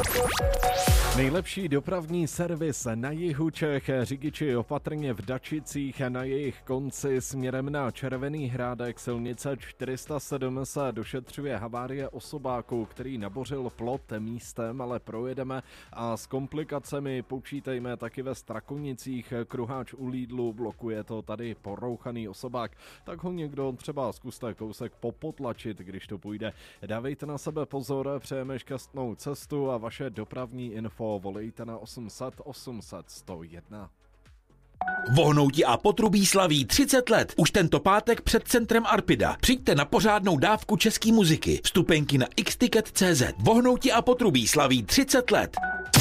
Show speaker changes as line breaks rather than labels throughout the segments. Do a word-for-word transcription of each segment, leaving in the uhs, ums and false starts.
Nejlepší dopravní servis na jihu Čech, řidiči opatrně v Dačicích, na jejich konci směrem na Červený Hrádek silnice čtyři sta sedm se došetřuje havárie osobáku, který nabořil plot místem, ale projedeme a s komplikacemi počítejme taky ve Strakonicích. Kruháč u Lidlu, blokuje to tady porouchaný osobák, tak ho někdo třeba zkuste kousek popotlačit, když to půjde. Dávejte na sebe pozor, přejeme šťastnou cestu a vaše dopravní info volejte na osm set osm set sto jedna.
Vohnouti a Potrubí slaví třicet let. Už tento pátek před centrem Arpida. Přijďte na pořádnou dávku české muziky. Vstupenky na x ticket tečka cé zet. Vohnouti a Potrubí slaví třicet let.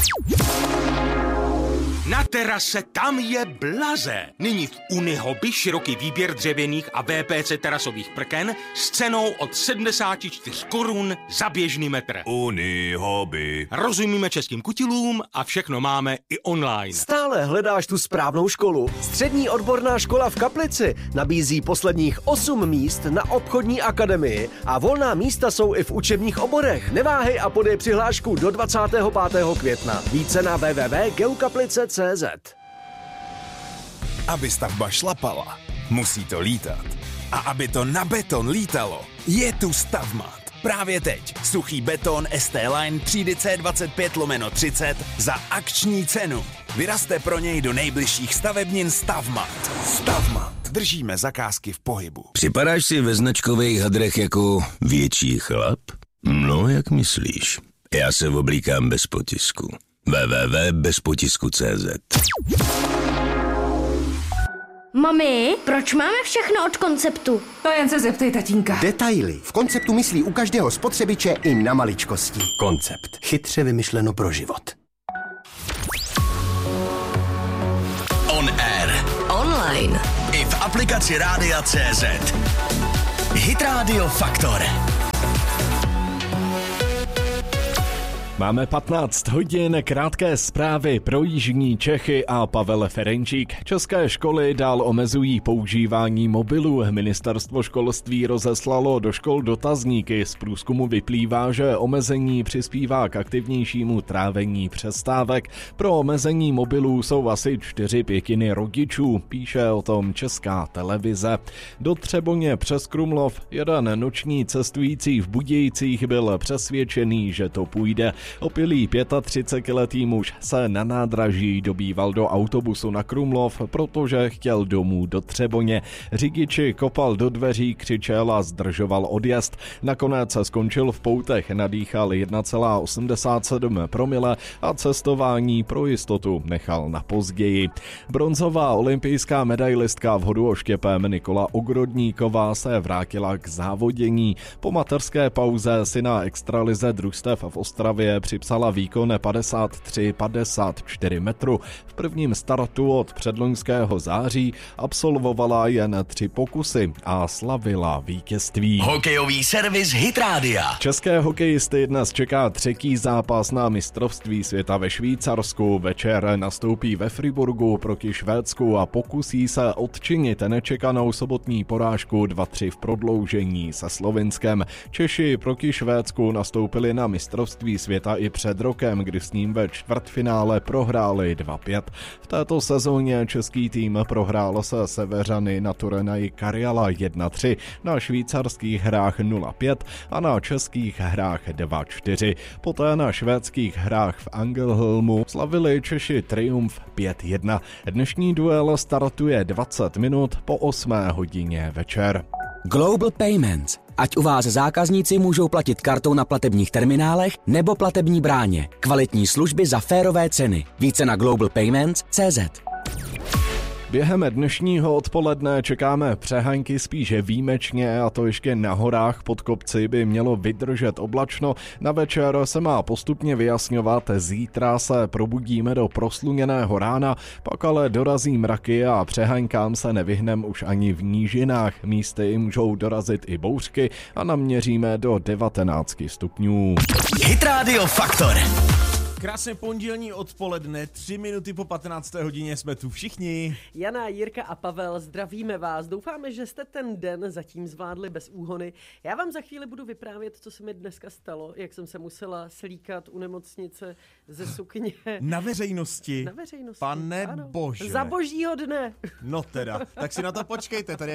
Na terase tam je blaze. Nyní v Unihoby široký výběr dřevěných a vé pé cé terasových prken s cenou od sedmdesát čtyři korun za běžný metr.
Unihoby.
Rozumíme českým kutilům a všechno máme i online.
Stále hledáš tu správnou školu? Střední odborná škola v Kaplici nabízí posledních osm míst na obchodní akademii a volná místa jsou i v učebních oborech. Neváhej a podej přihlášku do dvacátého pátého května. Více na w w w tečka geokaplice tečka cé zet.
Aby stavba šlapala, musí to lítat. A aby to na beton lítalo, je tu Stavmat. Právě teď suchý beton es té Line třídy cé dvacet pět lomeno třicet za akční cenu. Vyrazte pro něj do nejbližších stavebnin Stavmat. Stavmat. Držíme zakázky v pohybu.
Připadáš si ve značkových hadrech jako větší chlap? No, jak myslíš? Já se oblíkám bez potisku. w w w tečka bez potisku tečka cé zet.
Mami, proč máme všechno od Konceptu?
To jen se zeptej tatínka.
Detaily. V Konceptu myslí u každého spotřebiče i na maličkosti. Koncept. Chytře vymyšleno pro život.
On air.
Online.
I v aplikaci Rádia tečka cé zet. Hit Radio Faktor.
Máme patnáct hodin, krátké zprávy pro jižní Čechy a Pavel Ferenčík. České školy dál omezují používání mobilů. Ministerstvo školství rozeslalo do škol dotazníky. Z průzkumu vyplývá, že omezení přispívá k aktivnějšímu trávení přestávek. Pro omezení mobilů jsou asi čtyři pětiny rodičů, píše o tom Česká televize. Do Třeboně přes Krumlov jeden noční cestující v Budějcích byl přesvědčený, že to půjde. Opilý třicetiletý muž se na nádraží dobýval do autobusu na Krumlov, protože chtěl domů do Třeboně. Řidiči kopal do dveří, křičel a zdržoval odjezd. Nakonec se skončil v poutech, nadýchal jedna celá osmdesát sedm promile a cestování pro jistotu nechal na později. Bronzová olympijská medailistka v hodu oštěpem Nikola Ogrodníková se vrátila k závodění. Po mateřské pauze si na extralize družstev v Ostravě připsala výkon padesát tři padesát čtyři metru. V prvním startu od předloňského září absolvovala jen tři pokusy a slavila vítězství.
Hokejový servis Hit Rádia.
České hokejisty dnes čeká třetí zápas na mistrovství světa ve Švýcarsku. Večer nastoupí ve Friburgu proti Švédsku a pokusí se odčinit nečekanou sobotní porážku dva tři v prodloužení se Slovinskem. Češi proti Švédsku nastoupili na mistrovství světa i před rokem, kdy s ním ve čtvrtfinále prohráli dva pět. V této sezóně český tým prohrál se Severany na turnaji Karjala jedna tři, na švýcarských hrách nula pět a na českých hrách dva čtyři. Poté na švédských hrách v Angelholmu slavili Češi triumf pět jedna. Dnešní duel startuje dvacet minut po osmé hodině večer.
Global Payments. Ať u vás zákazníci můžou platit kartou na platebních terminálech nebo platební bráně. Kvalitní služby za férové ceny. Více na global payments tečka cé zet.
Během dnešního odpoledne čekáme přehánky spíše výjimečně, a to ještě na horách pod kopci by mělo vydržet oblačno. Na večer se má postupně vyjasňovat, zítra se probudíme do prosluněného rána, pak ale dorazí mraky a přehánkám se nevyhnem už ani v nížinách. Místy můžou dorazit i bouřky a naměříme do devatenáct stupňů.
Hit Radio Faktor.
Krásné pondělní odpoledne, tři minuty po patnácté hodině jsme tu všichni.
Jana, Jirka a Pavel, zdravíme vás. Doufáme, že jste ten den zatím zvládli bez úhony. Já vám za chvíli budu vyprávět, co se mi dneska stalo, jak jsem se musela slíkat u nemocnice ze sukně.
Na veřejnosti?
Na veřejnosti,
Pane
ano.
bože.
Za božího dne.
No teda, tak si na to počkejte, tady